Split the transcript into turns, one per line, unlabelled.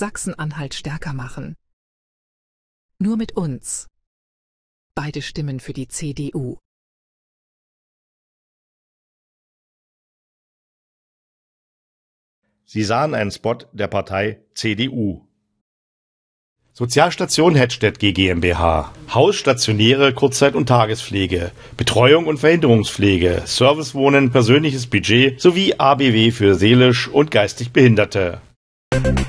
Sachsen-Anhalt stärker machen. Nur mit uns. Beide Stimmen für die CDU.
Sie sahen einen Spot der Partei CDU. Sozialstation Hettstedt GmbH. Haus, stationäre Kurzzeit- und Tagespflege, Betreuung und Verhinderungspflege, Servicewohnen, persönliches Budget sowie ABW für seelisch und geistig Behinderte.